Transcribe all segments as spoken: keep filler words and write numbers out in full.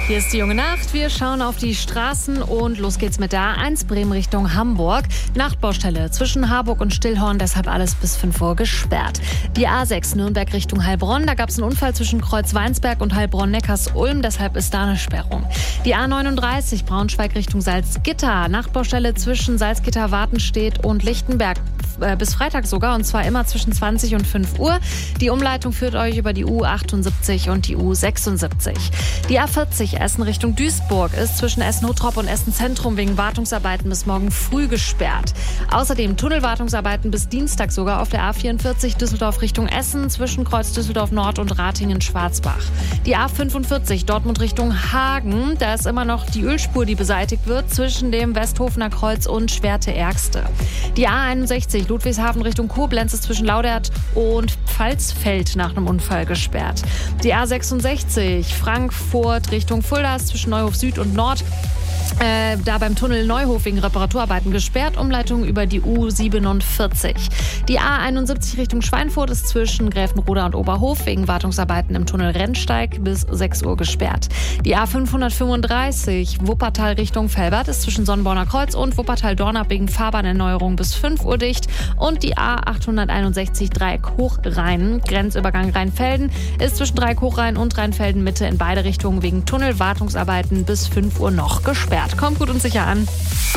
Hier ist die junge Nacht. Wir schauen auf die Straßen und los geht's mit der A eins Bremen Richtung Hamburg. Nachtbaustelle zwischen Harburg und Stillhorn, deshalb alles bis fünf Uhr gesperrt. Die A sechs Nürnberg Richtung Heilbronn, da gab es einen Unfall zwischen Kreuz-Weinsberg und Heilbronn-Neckars-Ulm, deshalb ist da eine Sperrung. Die A neununddreißig Braunschweig Richtung Salzgitter, Nachtbaustelle zwischen Salzgitter-Wartenstedt und Lichtenberg. Bis Freitag sogar, und zwar immer zwischen zwanzig und fünf Uhr. Die Umleitung führt euch über die U achtundsiebzig und die U sechsundsiebzig. Die A vierzig Essen Richtung Duisburg ist zwischen Essen-Hottrop und Essen-Zentrum wegen Wartungsarbeiten bis morgen früh gesperrt. Außerdem Tunnelwartungsarbeiten bis Dienstag sogar auf der A vierundvierzig Düsseldorf Richtung Essen zwischen Kreuz Düsseldorf Nord und Ratingen-Schwarzbach. Die A fünfundvierzig Dortmund Richtung Hagen, da ist immer noch die Ölspur, die beseitigt wird zwischen dem Westhofener Kreuz und Schwerte-Ergste. Die A einundsechzig Ludwigshafen Richtung Koblenz ist zwischen Laudert und Pfalzfeld nach einem Unfall gesperrt. Die A sechsundsechzig Frankfurt Richtung Fulda ist zwischen Neuhof Süd und Nord. Äh, da beim Tunnel Neuhof wegen Reparaturarbeiten gesperrt, Umleitung über die U siebenundvierzig. Die A einundsiebzig Richtung Schweinfurt ist zwischen Gräfenroda und Oberhof wegen Wartungsarbeiten im Tunnel Rennsteig bis sechs Uhr gesperrt. Die A fünfhundertfünfunddreißig Wuppertal Richtung Velbert ist zwischen Sonnenborner Kreuz und Wuppertal-Dornach wegen Fahrbahnerneuerung bis fünf Uhr dicht. Und die A achthunderteinundsechzig Dreieck-Hochrhein, Grenzübergang Rheinfelden, ist zwischen Dreieck-Hochrhein und Rheinfelden-Mitte in beide Richtungen wegen Tunnelwartungsarbeiten bis fünf Uhr noch gesperrt. Kommt gut und sicher an.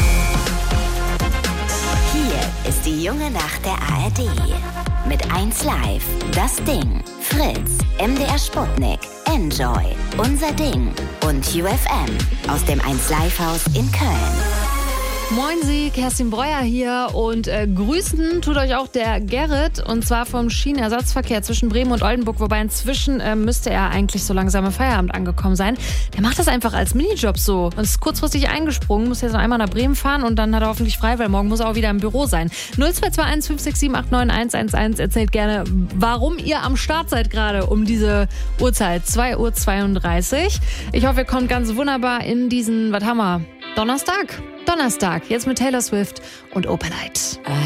Hier ist die junge Nacht der A R D. Mit eins Live, das Ding, Fritz, M D R Sputnik, Enjoy, Unser Ding und U F M aus dem eins Live Haus in Köln. Moin Sie, Kerstin Breuer hier und äh, grüßen tut euch auch der Gerrit, und zwar vom Schienenersatzverkehr zwischen Bremen und Oldenburg, wobei inzwischen äh, müsste er eigentlich so langsam im Feierabend angekommen sein. Der macht das einfach als Minijob so und ist kurzfristig eingesprungen, muss jetzt noch einmal nach Bremen fahren und dann hat er hoffentlich frei, weil morgen muss er auch wieder im Büro sein. null zwei zwei eins fünf sechs sieben acht neun eins eins eins, erzählt gerne, warum ihr am Start seid gerade um diese Uhrzeit, zwei Uhr zweiunddreißig. Ich hoffe, ihr kommt ganz wunderbar in diesen, was haben wir, Donnerstag? Donnerstag, jetzt mit Taylor Swift und Opalite.